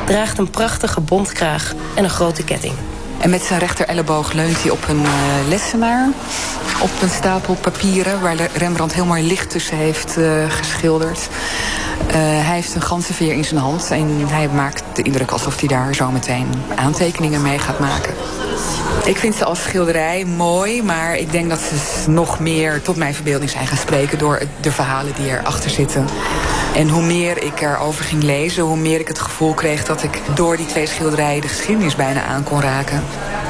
draagt een prachtige bontkraag en een grote ketting. En met zijn rechterelleboog leunt hij op een lessenaar. Op een stapel papieren waar Rembrandt heel mooi licht tussen heeft geschilderd. Hij heeft een ganzenveer in zijn hand. En hij maakt de indruk alsof hij daar zo meteen aantekeningen mee gaat maken. Ik vind ze als schilderij mooi, maar ik denk dat ze nog meer tot mijn verbeelding zijn gaan spreken door de verhalen die erachter zitten. En hoe meer ik erover ging lezen, hoe meer ik het gevoel kreeg dat ik door die twee schilderijen de geschiedenis bijna aan kon raken.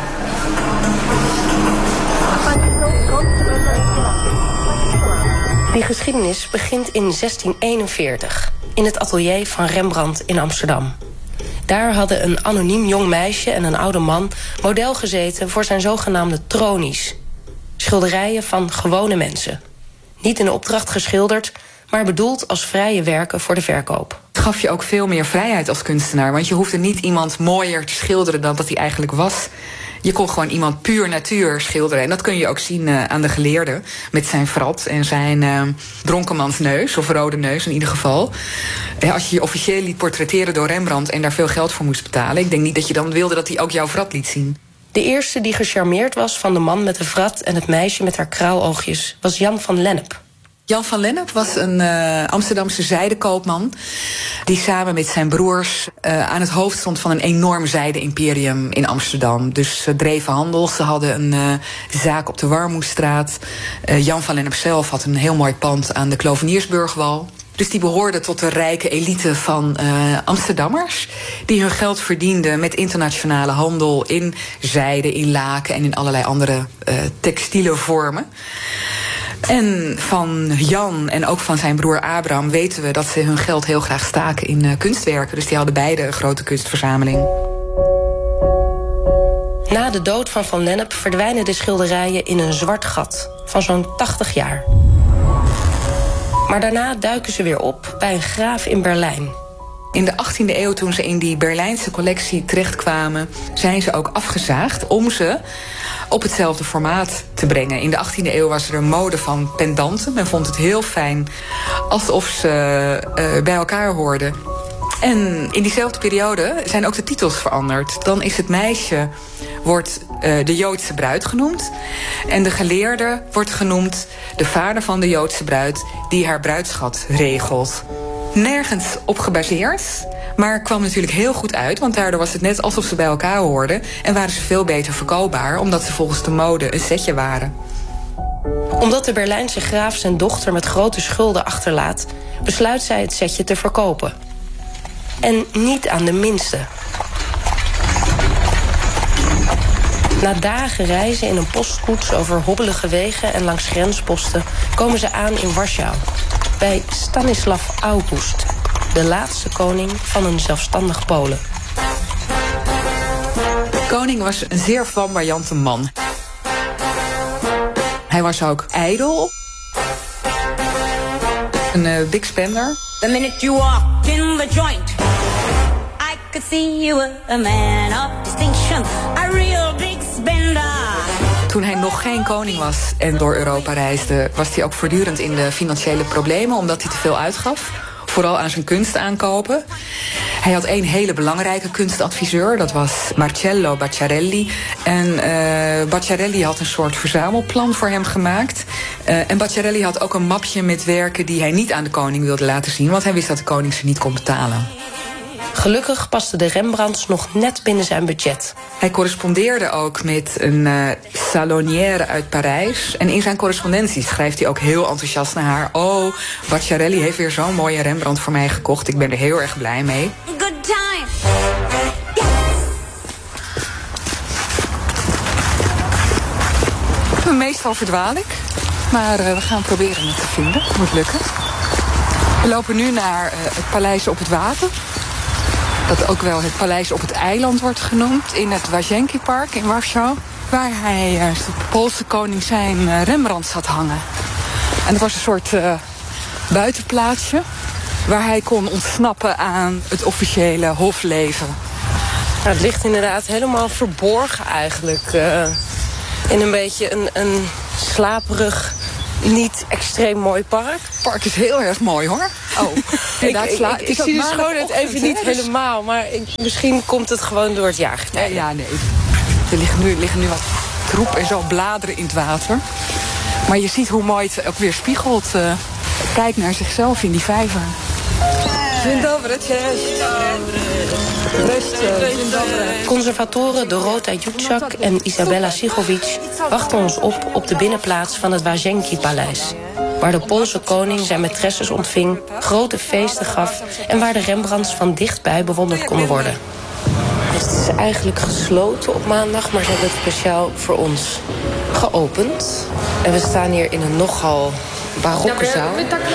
Die geschiedenis begint in 1641 in het atelier van Rembrandt in Amsterdam. Daar hadden een anoniem jong meisje en een oude man model gezeten voor zijn zogenaamde tronies. Schilderijen van gewone mensen. Niet in opdracht geschilderd, maar bedoeld als vrije werken voor de verkoop. Het gaf je ook veel meer vrijheid als kunstenaar, want je hoefde niet iemand mooier te schilderen dan dat hij eigenlijk was. Je kon gewoon iemand puur natuur schilderen. En dat kun je ook zien aan de geleerde. Met zijn vrat en zijn dronkenmansneus, of rode neus in ieder geval. Als je je officieel liet portretteren door Rembrandt en daar veel geld voor moest betalen, ik denk niet dat je dan wilde dat hij ook jouw vrat liet zien. De eerste die gecharmeerd was van de man met de vrat en het meisje met haar kraaloogjes was Jan van Lennep. Jan van Lennep was een Amsterdamse zijdekoopman die samen met zijn broers aan het hoofd stond van een enorm zijde-imperium in Amsterdam. Dus ze dreven handel, ze hadden een zaak op de Warmoestraat. Jan van Lennep zelf had een heel mooi pand aan de Kloveniersburgwal. Dus die behoorden tot de rijke elite van Amsterdammers, die hun geld verdienden met internationale handel in zijde, in laken en in allerlei andere textiele vormen. En van Jan en ook van zijn broer Abraham weten we dat ze hun geld heel graag staken in kunstwerken. Dus die hadden beide een grote kunstverzameling. Na de dood van Lennep verdwijnen de schilderijen in een zwart gat van zo'n 80 jaar. Maar daarna duiken ze weer op bij een graaf in Berlijn. In de 18e eeuw, toen ze in die Berlijnse collectie terechtkwamen, zijn ze ook afgezaagd om ze op hetzelfde formaat te brengen. In de 18e eeuw was er een mode van pendanten. Men vond het heel fijn alsof ze bij elkaar hoorden. En in diezelfde periode zijn ook de titels veranderd. Dan is het meisje wordt de Joodse bruid genoemd. En de geleerde wordt genoemd de vader van de Joodse bruid die haar bruidsschat regelt. Nergens op gebaseerd, maar kwam natuurlijk heel goed uit, want daardoor was het net alsof ze bij elkaar hoorden en waren ze veel beter verkoopbaar, omdat ze volgens de mode een setje waren. Omdat de Berlijnse graaf zijn dochter met grote schulden achterlaat, besluit zij het setje te verkopen. En niet aan de minste. Na dagen reizen in een postkoets over hobbelige wegen en langs grensposten komen ze aan in Warschau, bij Stanislav August, de laatste koning van een zelfstandig Polen. De koning was een zeer flamboyante man. Hij was ook ijdel. Een big spender. The minute you walked in the joint, I could see you were a man of distinction, a real big spender. Toen hij nog geen koning was en door Europa reisde, was hij ook voortdurend in de financiële problemen, omdat hij te veel uitgaf. Vooral aan zijn kunst aankopen. Hij had één hele belangrijke kunstadviseur, dat was Marcello Bacciarelli. En Bacciarelli had een soort verzamelplan voor hem gemaakt. En Bacciarelli had ook een mapje met werken die hij niet aan de koning wilde laten zien, want hij wist dat de koning ze niet kon betalen. Gelukkig pasten de Rembrandts nog net binnen zijn budget. Hij correspondeerde ook met een salonière uit Parijs. En in zijn correspondentie schrijft hij ook heel enthousiast naar haar: oh, Bacciarelli heeft weer zo'n mooie Rembrandt voor mij gekocht. Ik ben er heel erg blij mee. Good time. Yes. Meestal verdwaal ik. Maar we gaan proberen het te vinden. Het moet lukken. We lopen nu naar het Paleis op het Water. Dat ook wel het Paleis op het Eiland wordt genoemd. In het Łazienki-park in Warschau. Waar hij de Poolse koning zijn Rembrandts had hangen. En dat was een soort buitenplaatsje. Waar hij kon ontsnappen aan het officiële hofleven. Nou, het ligt inderdaad helemaal verborgen eigenlijk. In een beetje een slaperig niet extreem mooi park. Het park is heel erg mooi, hoor. Oh, ik zie de schoonheid even niet helemaal. Maar misschien komt het gewoon door het jaargetijde. Ja, nee. Er liggen nu wat troep en zo bladeren in het water. Maar je ziet hoe mooi het ook weer spiegelt. Kijk naar zichzelf in die vijver. Dzień dobry, cześć. Conservatoren Dorota Jutschak en Isabella Sigovic wachten ons op de binnenplaats van het Łazienki-paleis, waar de Poolse koning zijn maîtresses ontving, grote feesten gaf en waar de Rembrandts van dichtbij bewonderd konden worden. Het is eigenlijk gesloten op maandag, maar ze hebben het speciaal voor ons geopend. En we staan hier in een nogal barokke zaal.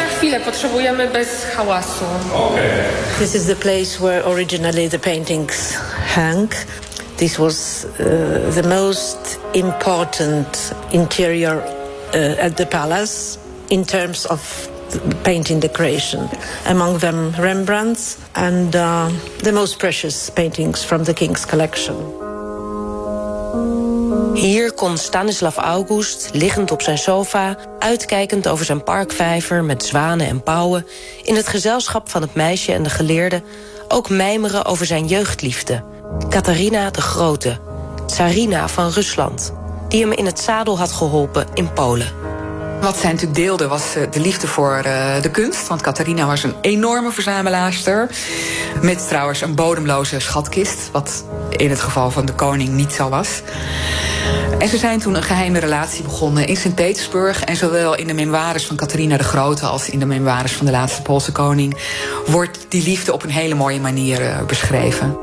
This is the place where originally the paintings hung. This was the most important interior at the palace in terms of painting decoration. Among them Rembrandt's and the most precious paintings from the King's collection. Hier kon Stanislav August, liggend op zijn sofa, uitkijkend over zijn parkvijver met zwanen en pauwen, in het gezelschap van het meisje en de geleerde, ook mijmeren over zijn jeugdliefde, Catharina de Grote, tsarina van Rusland, die hem in het zadel had geholpen in Polen. Wat zij natuurlijk deelde was de liefde voor de kunst. Want Catharina was een enorme verzamelaarster. Met trouwens een bodemloze schatkist. Wat in het geval van de koning niet zo was. En ze zijn toen een geheime relatie begonnen in Sint-Petersburg. En zowel in de memoires van Catharina de Grote als in de memoires van de laatste Poolse koning wordt die liefde op een hele mooie manier beschreven.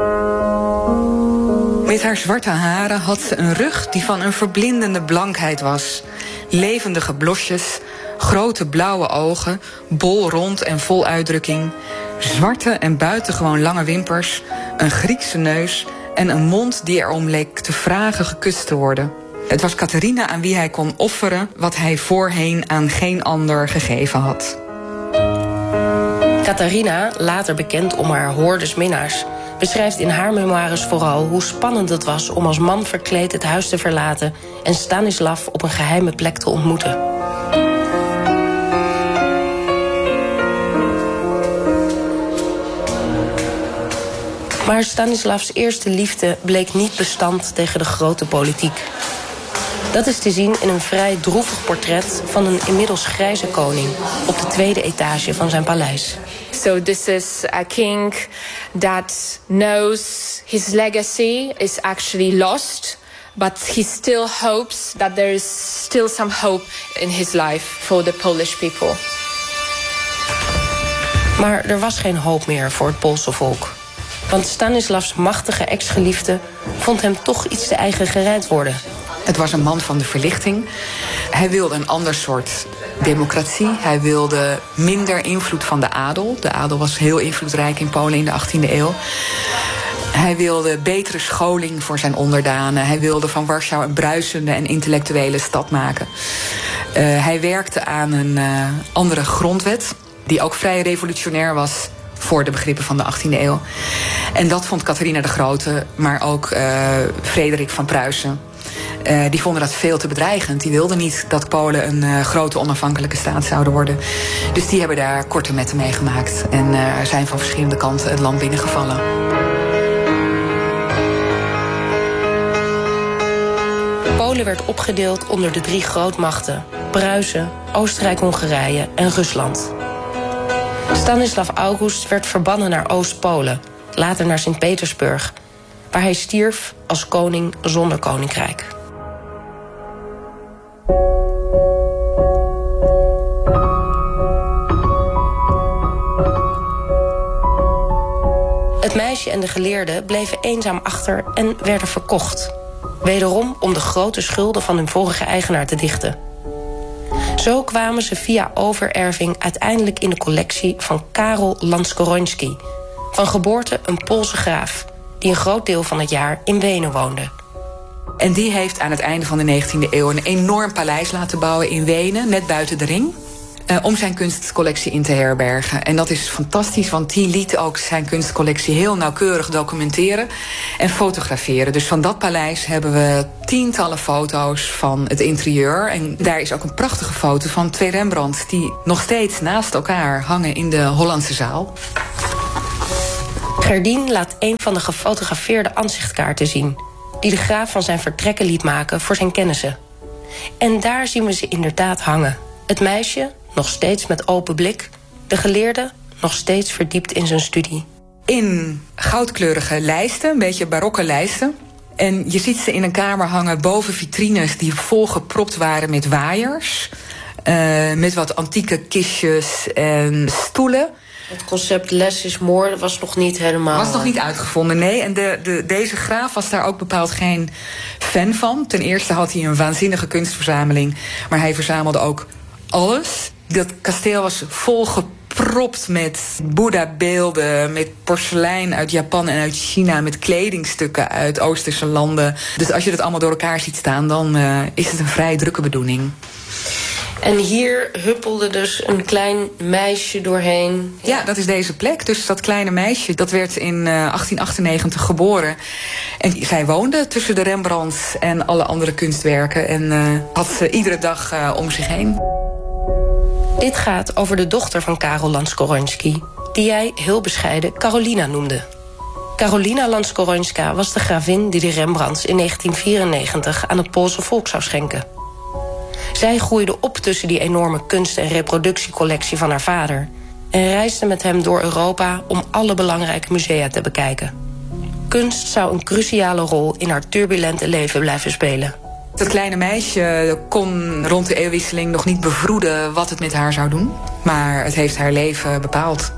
Met haar zwarte haren had ze een rug die van een verblindende blankheid was. Levendige blosjes, grote blauwe ogen, bol rond en vol uitdrukking, zwarte en buitengewoon lange wimpers, een Griekse neus en een mond die erom leek te vragen gekust te worden. Het was Catharina aan wie hij kon offeren wat hij voorheen aan geen ander gegeven had. Catharina, later bekend om haar hordes minnaars, beschrijft in haar memoires vooral hoe spannend het was om als man verkleed het huis te verlaten en Stanislav op een geheime plek te ontmoeten. Maar Stanislavs eerste liefde bleek niet bestand tegen de grote politiek. Dat is te zien in een vrij droevig portret van een inmiddels grijze koning op de tweede etage van zijn paleis. So this is a king that knows his legacy is actually lost, but he still hopes that there is still some hope in his life for the Polish people. Maar er was geen hoop meer voor het Poolse volk. Want Stanislavs machtige ex-geliefde vond hem toch iets te eigen gereid worden. Het was een man van de verlichting. Hij wilde een ander soort democratie. Hij wilde minder invloed van de adel. De adel was heel invloedrijk in Polen in de 18e eeuw. Hij wilde betere scholing voor zijn onderdanen. Hij wilde van Warschau een bruisende en intellectuele stad maken. Hij werkte aan een andere grondwet, die ook vrij revolutionair was voor de begrippen van de 18e eeuw. En dat vond Catharina de Grote, maar ook Frederik van Pruisen. Die vonden dat veel te bedreigend. Die wilden niet dat Polen een grote onafhankelijke staat zouden worden. Dus die hebben daar korte metten mee gemaakt. En zijn van verschillende kanten het land binnengevallen. Polen werd opgedeeld onder de 3 grootmachten: Pruisen, Oostenrijk-Hongarije en Rusland. Stanislav August werd verbannen naar Oost-Polen, later naar Sint-Petersburg, waar hij stierf als koning zonder koninkrijk. Het meisje en de geleerde bleven eenzaam achter en werden verkocht. Wederom om de grote schulden van hun vorige eigenaar te dichten. Zo kwamen ze via overerving uiteindelijk in de collectie van Karol Lanskoroński, van geboorte een Poolse graaf, die een groot deel van het jaar in Wenen woonde. En die heeft aan het einde van de 19e eeuw een enorm paleis laten bouwen in Wenen, net buiten de ring. om zijn kunstcollectie in te herbergen. En dat is fantastisch, want die liet ook zijn kunstcollectie heel nauwkeurig documenteren en fotograferen. Dus van dat paleis hebben we tientallen foto's van het interieur. En daar is ook een prachtige foto van 2 Rembrandts die nog steeds naast elkaar hangen in de Hollandse zaal. Gerdien laat een van de gefotografeerde ansichtkaarten zien, die de graaf van zijn vertrekken liet maken voor zijn kennissen. En daar zien we ze inderdaad hangen. Het meisje, nog steeds met open blik. De geleerde, nog steeds verdiept in zijn studie. In goudkleurige lijsten, een beetje barokke lijsten. En je ziet ze in een kamer hangen boven vitrines die volgepropt waren met waaiers. Met wat antieke kistjes en stoelen. Het concept less is more was nog niet helemaal... Was nog niet uitgevonden, nee. En deze graaf was daar ook bepaald geen fan van. Ten eerste had hij een waanzinnige kunstverzameling, maar hij verzamelde ook alles. Dat kasteel was volgepropt met Boeddha-beelden, met porselein uit Japan en uit China, met kledingstukken uit Oosterse landen. Dus als je dat allemaal door elkaar ziet staan, dan is het een vrij drukke bedoeling. En hier huppelde dus een klein meisje doorheen. Ja, dat is deze plek. Dus dat kleine meisje, dat werd in 1898 geboren. En zij woonde tussen de Rembrandts en alle andere kunstwerken. En had ze iedere dag om zich heen. Dit gaat over de dochter van Karol Lans-Koronski, die jij heel bescheiden Karolina noemde. Karolina Lans-Koronska was de gravin die de Rembrandts in 1994 aan het Poolse volk zou schenken. Zij groeide op tussen die enorme kunst- en reproductiecollectie van haar vader en reisde met hem door Europa om alle belangrijke musea te bekijken. Kunst zou een cruciale rol in haar turbulente leven blijven spelen. Dat kleine meisje kon rond de eeuwwisseling nog niet bevroeden wat het met haar zou doen, maar het heeft haar leven bepaald.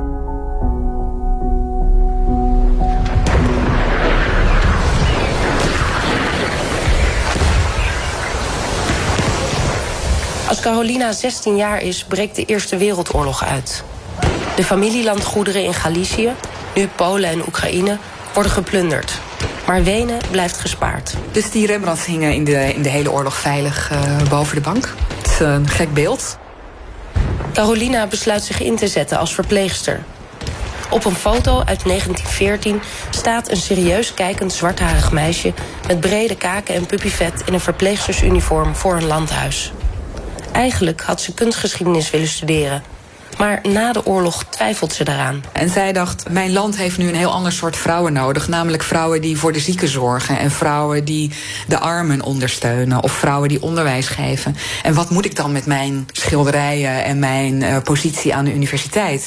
Als Karolina 16 jaar is, breekt de Eerste Wereldoorlog uit. De familielandgoederen in Galicië, nu Polen en Oekraïne, worden geplunderd. Maar Wenen blijft gespaard. Dus die Rembrandts hingen in de hele oorlog veilig boven de bank. Het is een gek beeld. Karolina besluit zich in te zetten als verpleegster. Op een foto uit 1914 staat een serieus kijkend zwartharig meisje met brede kaken en puppyvet in een verpleegstersuniform voor een landhuis. Eigenlijk had ze kunstgeschiedenis willen studeren, maar na de oorlog twijfelt ze daaraan. En zij dacht, mijn land heeft nu een heel ander soort vrouwen nodig. Namelijk vrouwen die voor de zieken zorgen en vrouwen die de armen ondersteunen of vrouwen die onderwijs geven. En wat moet ik dan met mijn schilderijen en mijn positie aan de universiteit?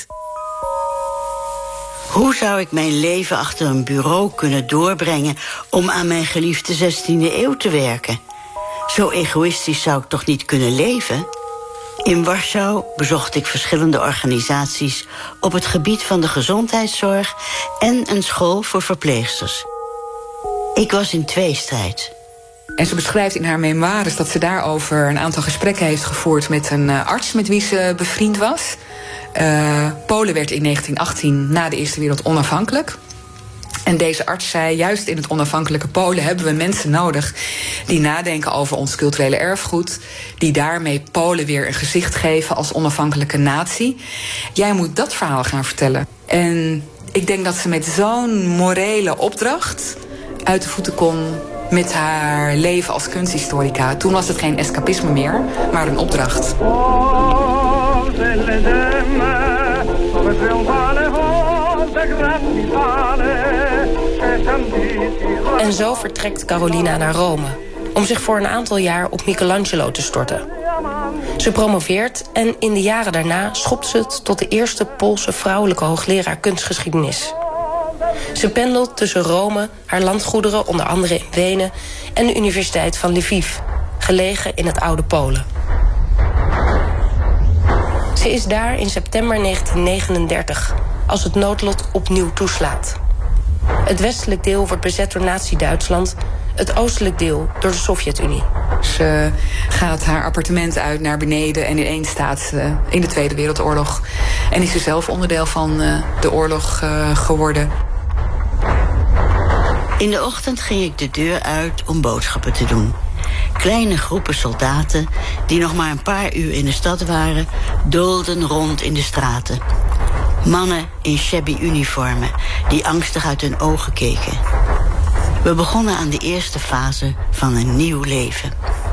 Hoe zou ik mijn leven achter een bureau kunnen doorbrengen om aan mijn geliefde 16e eeuw te werken? Zo egoïstisch zou ik toch niet kunnen leven? In Warschau bezocht ik verschillende organisaties op het gebied van de gezondheidszorg en een school voor verpleegsters. Ik was in tweestrijd. En ze beschrijft in haar memoires dat ze daarover een aantal gesprekken heeft gevoerd met een arts met wie ze bevriend was. Polen werd in 1918 na de Eerste Wereld onafhankelijk. En deze arts zei, juist in het onafhankelijke Polen hebben we mensen nodig die nadenken over ons culturele erfgoed, die daarmee Polen weer een gezicht geven als onafhankelijke natie. Jij moet dat verhaal gaan vertellen. En ik denk dat ze met zo'n morele opdracht uit de voeten kon met haar leven als kunsthistorica. Toen was het geen escapisme meer, maar een opdracht. En zo vertrekt Karolina naar Rome om zich voor een aantal jaar op Michelangelo te storten. Ze promoveert en in de jaren daarna schopt ze het tot de eerste Poolse vrouwelijke hoogleraar kunstgeschiedenis. Ze pendelt tussen Rome, haar landgoederen onder andere in Wenen en de Universiteit van Lviv, gelegen in het oude Polen. Ze is daar in september 1939, als het noodlot opnieuw toeslaat. Het westelijk deel wordt bezet door Nazi-Duitsland, het oostelijk deel door de Sovjet-Unie. Ze gaat haar appartement uit naar beneden en ineens staat ze in de Tweede Wereldoorlog. En is ze zelf onderdeel van de oorlog geworden. In de ochtend ging ik de deur uit om boodschappen te doen. Kleine groepen soldaten, die nog maar een paar uur in de stad waren, doolden rond in de straten. Mannen in shabby uniformen, die angstig uit hun ogen keken. We begonnen aan de eerste fase van een nieuw leven.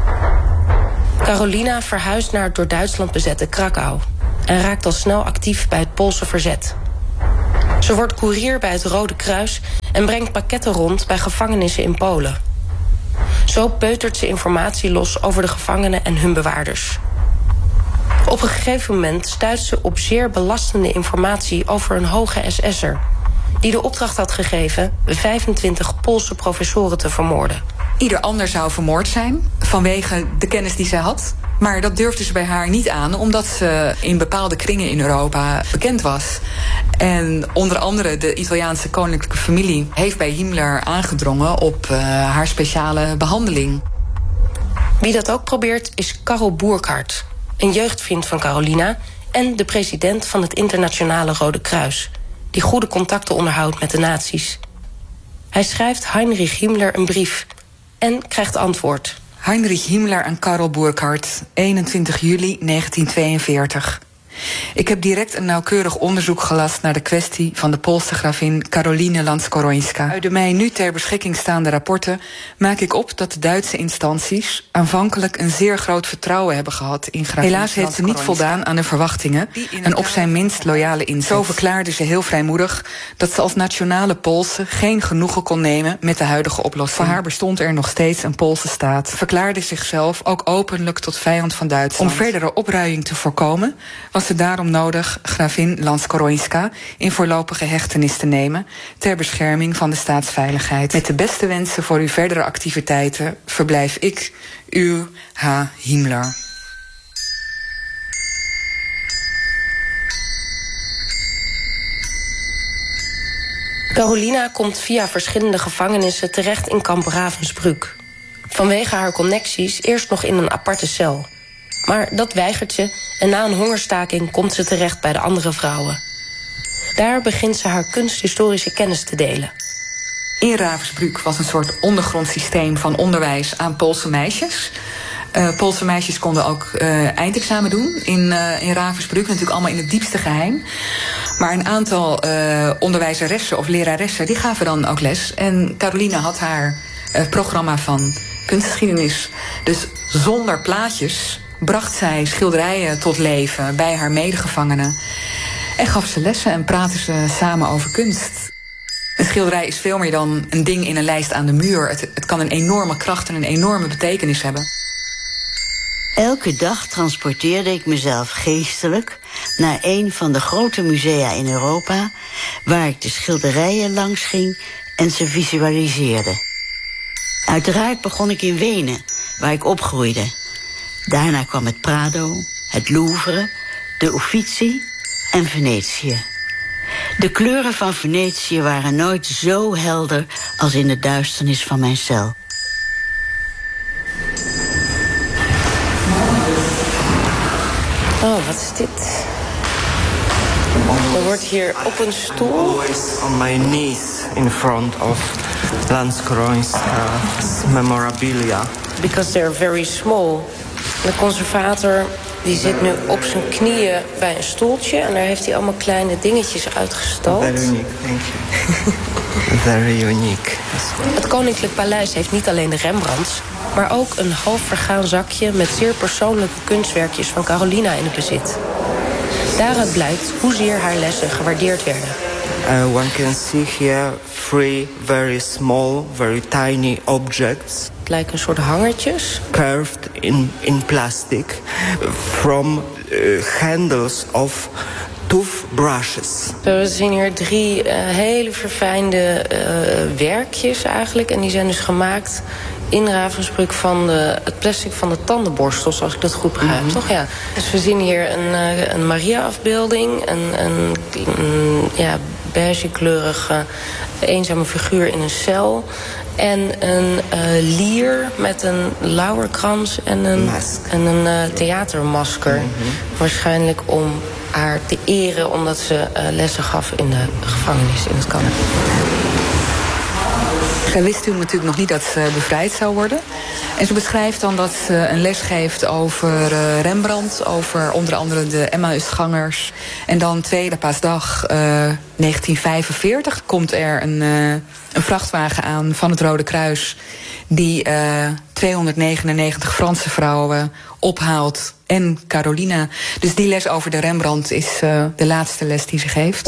Karolina verhuist naar het door Duitsland bezette Krakau en raakt al snel actief bij het Poolse verzet. Ze wordt koerier bij het Rode Kruis en brengt pakketten rond bij gevangenissen in Polen. Zo peutert ze informatie los over de gevangenen en hun bewaarders. Op een gegeven moment stuit ze op zeer belastende informatie over een hoge SS'er, die de opdracht had gegeven 25 Poolse professoren te vermoorden. Ieder ander zou vermoord zijn vanwege de kennis die zij had. Maar dat durfde ze bij haar niet aan, omdat ze in bepaalde kringen in Europa bekend was. En onder andere de Italiaanse koninklijke familie heeft bij Himmler aangedrongen op haar speciale behandeling. Wie dat ook probeert is Karl Burkhardt, een jeugdvriend van Karolina en de president van het Internationale Rode Kruis, die goede contacten onderhoudt met de nazi's. Hij schrijft Heinrich Himmler een brief en krijgt antwoord. Heinrich Himmler aan Karl Burkhardt, 21 juli 1942. Ik heb direct een nauwkeurig onderzoek gelast naar de kwestie van de Poolse gravin Karoline Lanskorońska. Uit de mij nu ter beschikking staande rapporten maak ik op dat de Duitse instanties aanvankelijk een zeer groot vertrouwen hebben gehad in gravin. Helaas heeft ze niet voldaan aan de verwachtingen en op zijn minst loyale inzet. Zo verklaarde ze heel vrijmoedig dat ze als nationale Poolse geen genoegen kon nemen met de huidige oplossing. Voor haar bestond er nog steeds een Poolse staat. Verklaarde zichzelf ook openlijk tot vijand van Duitsland. Om verdere opruiing te voorkomen was het daarom nodig gravin Lanskorońska in voorlopige hechtenis te nemen ter bescherming van de staatsveiligheid. Met de beste wensen voor uw verdere activiteiten verblijf ik, uw H. Himmler. Karolina komt via verschillende gevangenissen terecht in kamp Ravensbrück. Vanwege haar connecties eerst nog in een aparte cel. Maar dat weigert ze en na een hongerstaking komt ze terecht bij de andere vrouwen. Daar begint ze haar kunsthistorische kennis te delen. In Ravensbrück was een soort ondergrondsysteem van onderwijs aan Poolse meisjes. Poolse meisjes konden ook eindexamen doen in Ravensbrück, natuurlijk allemaal in het diepste geheim. Maar een aantal onderwijzeressen of leraressen die gaven dan ook les. En Karolina had haar programma van kunstgeschiedenis. Dus zonder plaatjes bracht zij schilderijen tot leven bij haar medegevangenen. En gaf ze lessen en praten ze samen over kunst. Een schilderij is veel meer dan een ding in een lijst aan de muur. Het kan een enorme kracht en een enorme betekenis hebben. Elke dag transporteerde ik mezelf geestelijk naar een van de grote musea in Europa, waar ik de schilderijen langs ging en ze visualiseerde. Uiteraard begon ik in Wenen, waar ik opgroeide. Daarna kwam het Prado, het Louvre, de Uffizi en Venetië. De kleuren van Venetië waren nooit zo helder als in de duisternis van mijn cel. Oh, wat is dit? Er wordt hier op een stoel. Always on my knees in front of Lanskorońska's memorabilia. Because they're very small. De conservator die zit nu op zijn knieën bij een stoeltje en daar heeft hij allemaal kleine dingetjes uitgestald. Very unique, thank you. Very unique. Het Koninklijk Paleis heeft niet alleen de Rembrandts, maar ook een half vergaan zakje met zeer persoonlijke kunstwerkjes van Karolina in het bezit. Daaruit blijkt hoezeer haar lessen gewaardeerd werden. One can see here 3 very small, very tiny objects. Het lijken een soort hangertjes. Curved in plastic from handles of toothbrushes. We zien hier 3 hele verfijnde werkjes eigenlijk. En die zijn dus gemaakt in Ravensbrück van het plastic van de tandenborstels, als ik dat goed begrijp. Toch? Ja. Dus we zien hier een Maria-afbeelding, een beigekleurige eenzame figuur in een cel en een lier met een lauwerkrans en een theatermasker. Waarschijnlijk om haar te eren omdat ze lessen gaf in de gevangenis in het kamp. Zij wist toen natuurlijk nog niet dat ze bevrijd zou worden. En ze beschrijft dan dat ze een les geeft over Rembrandt, over onder andere de Emmausgangers. En dan tweede paasdag 1945 komt er een vrachtwagen aan van het Rode Kruis die 299 Franse vrouwen ophaalt en Carolina. Dus die les over de Rembrandt is de laatste les die ze geeft.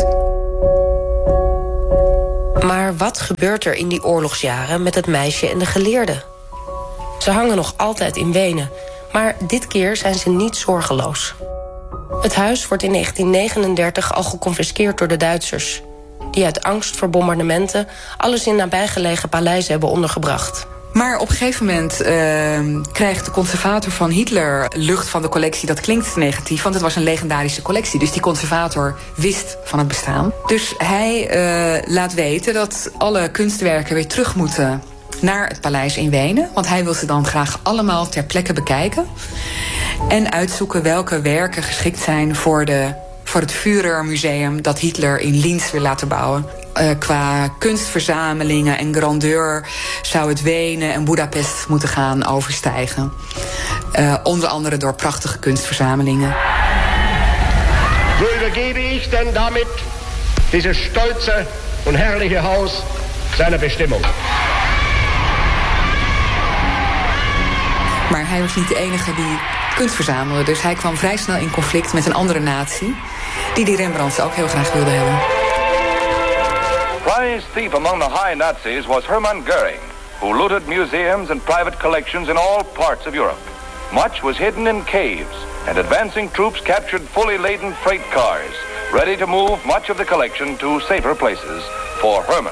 Maar wat gebeurt er in die oorlogsjaren met het meisje en de geleerde? Ze hangen nog altijd in Wenen, maar dit keer zijn ze niet zorgeloos. Het huis wordt in 1939 al geconfiskeerd door de Duitsers, die uit angst voor bombardementen alles in nabijgelegen paleizen hebben ondergebracht. Maar op een gegeven moment krijgt de conservator van Hitler lucht van de collectie. Dat klinkt negatief, want het was een legendarische collectie. Dus die conservator wist van het bestaan. Dus hij laat weten dat alle kunstwerken weer terug moeten naar het paleis in Wenen. Want hij wil ze dan graag allemaal ter plekke bekijken. En uitzoeken welke werken geschikt zijn voor het Führermuseum dat Hitler in Linz wil laten bouwen. Qua kunstverzamelingen en grandeur zou het Wenen en Budapest moeten gaan overstijgen. Onder andere door prachtige kunstverzamelingen. So übergebe ich denn damit dieses stolze und herrliche Haus seiner Bestimmung. Maar hij was niet de enige die kunst verzamelde. Dus hij kwam vrij snel in conflict met een andere natie die Rembrandts ook heel graag wilde hebben. Prize thief among the high Nazis was Hermann Goering, who looted museums and private collections in all parts of Europe. Much was hidden in caves, and advancing troops captured fully laden freight cars, ready to move much of the collection to safer places for Hermann.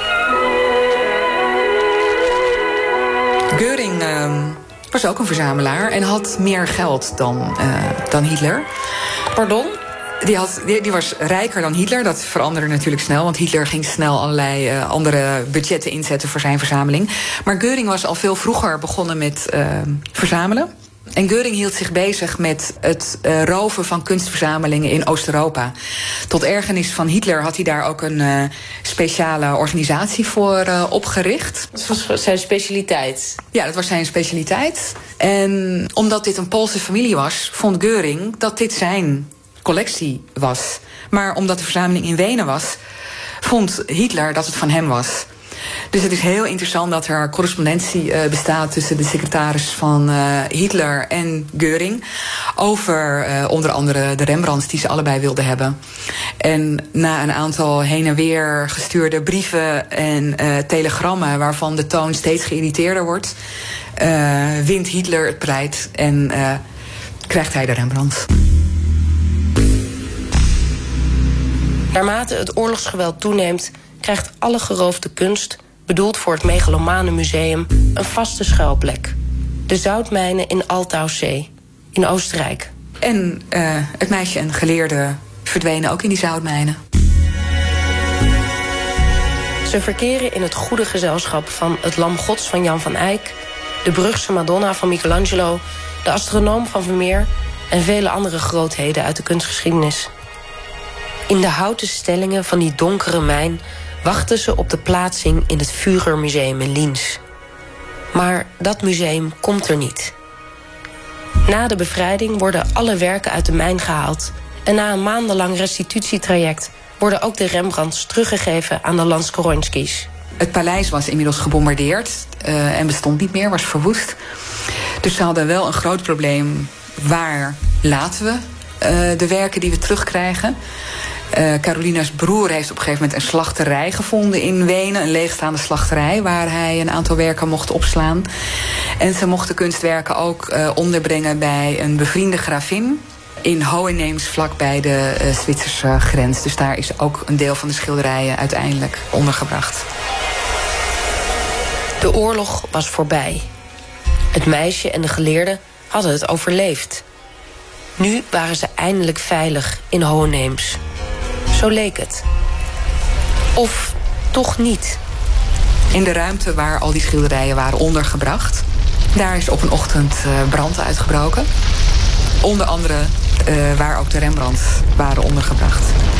Goering was ook een verzamelaar en had meer geld dan Hitler. Pardon? Die was rijker dan Hitler. Dat veranderde natuurlijk snel, want Hitler ging snel allerlei andere budgetten inzetten voor zijn verzameling. Maar Goering was al veel vroeger begonnen met verzamelen. En Goering hield zich bezig met het roven van kunstverzamelingen in Oost-Europa. Tot ergernis van Hitler had hij daar ook een speciale organisatie voor opgericht. Dat was zijn specialiteit? Ja, dat was zijn specialiteit. En omdat dit een Poolse familie was, vond Goering dat dit zijn collectie was. Maar omdat de verzameling in Wenen was, vond Hitler dat het van hem was. Dus het is heel interessant dat er correspondentie bestaat tussen de secretaris van Hitler en Goering over onder andere de Rembrandts die ze allebei wilden hebben. En na een aantal heen en weer gestuurde brieven en telegrammen waarvan de toon steeds geïrriteerder wordt, wint Hitler het pleit en krijgt hij de Rembrandts. Naarmate het oorlogsgeweld toeneemt, krijgt alle geroofde kunst, bedoeld voor het megalomane museum, een vaste schuilplek. De zoutmijnen in Altaussee, in Oostenrijk. En het meisje en geleerde verdwenen ook in die zoutmijnen. Ze verkeren in het goede gezelschap van het Lam Gods van Jan van Eyck, de Brugse Madonna van Michelangelo, de astronoom van Vermeer en vele andere grootheden uit de kunstgeschiedenis. In de houten stellingen van die donkere mijn wachten ze op de plaatsing in het Führermuseum in Linz. Maar dat museum komt er niet. Na de bevrijding worden alle werken uit de mijn gehaald en na een maandenlang restitutietraject worden ook de Rembrandts teruggegeven aan de Lanskoronskis. Het paleis was inmiddels gebombardeerd en bestond niet meer, was verwoest. Dus ze hadden wel een groot probleem. Waar laten we de werken die we terugkrijgen? Carolina's broer heeft op een gegeven moment een slachterij gevonden in Wenen. Een leegstaande slachterij waar hij een aantal werken mocht opslaan. En ze mochten kunstwerken ook onderbrengen bij een bevriende gravin in Hohenems, vlakbij de Zwitserse grens. Dus daar is ook een deel van de schilderijen uiteindelijk ondergebracht. De oorlog was voorbij. Het meisje en de geleerde hadden het overleefd. Nu waren ze eindelijk veilig in Hohenems. Zo leek het. Of toch niet. In de ruimte waar al die schilderijen waren ondergebracht, daar is op een ochtend brand uitgebroken. Onder andere waar ook de Rembrandts waren ondergebracht.